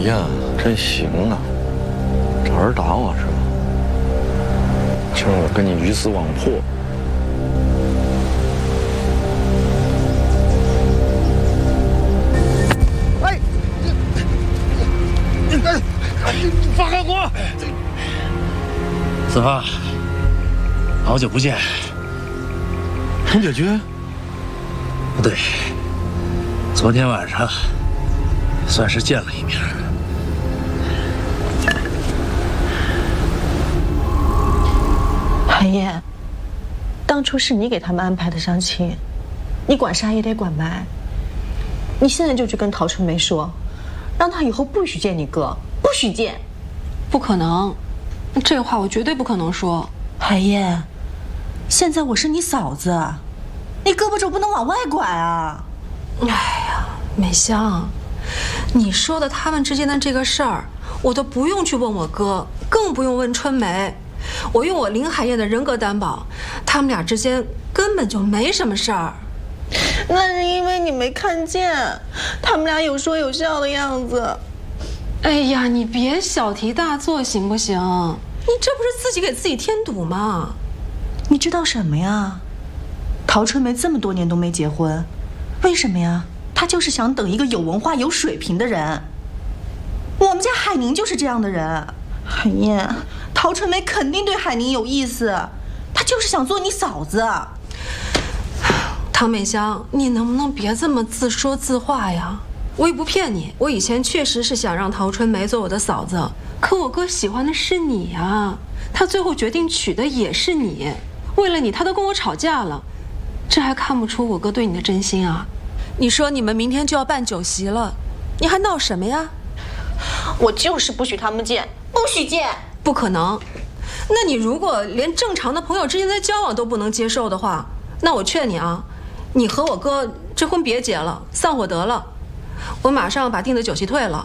呀，真行啊！找人打我是吧？今儿我跟你鱼死网破！ 哎，放开我！ 子发，好久不见。 程解决？ 不对，昨天晚上算是见了一面。 海燕，当初是你给他们安排的相亲，你管啥也得管埋。你现在就去跟陶春梅说，让她以后不许见你哥，不许见。 不可能，这话我绝对不可能说。 海燕，现在我是你嫂子，你胳膊肘不能往外拐啊！ 哎呀，美香，你说的他们之间的这个事儿，我都不用去问我哥，更不用问春梅。我用我林海燕的人格担保，他们俩之间根本就没什么事儿。 那是因为你没看见，他们俩有说有笑的样子。 哎呀，你别小题大做行不行？你这不是自己给自己添堵吗？ 你知道什么呀？陶春梅这么多年都没结婚，为什么呀？她就是想等一个有文化有水平的人。我们家海宁就是这样的人。海燕，陶春梅肯定对海宁有意思，她就是想做你嫂子。 唐美香，你能不能别这么自说自话呀？我也不骗你，我以前确实是想让陶春梅做我的嫂子，可我哥喜欢的是你呀，他最后决定娶的也是你，为了你他都跟我吵架了，这还看不出我哥对你的真心啊？你说你们明天就要办酒席了，你还闹什么呀？ 我就是不许他们见，不许见。 不可能。那你如果连正常的朋友之间的交往都不能接受的话，那我劝你啊，你和我哥这婚别结了，散伙得了。我马上把订的酒席退了，